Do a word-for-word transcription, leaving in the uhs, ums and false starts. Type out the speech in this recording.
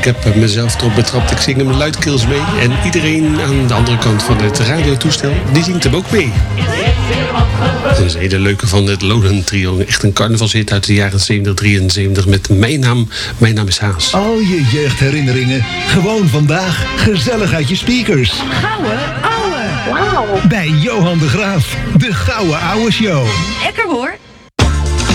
Ik heb mezelf erop betrapt. Ik zing hem luidkeels mee. En iedereen aan de andere kant van het radiotoestel, die zingt hem ook mee. Dat is een hele leuke van het Lowland Trio. Echt een carnavalshit uit de jaren zeventig, drieënzeventig met Mijn naam, mijn naam is Haas. Al je jeugdherinneringen, gewoon vandaag, gezellig uit je speakers. Gouden ouwe. Wauw. Bij Johan de Graaf, de Gouden Ouwe Show. Lekker hoor.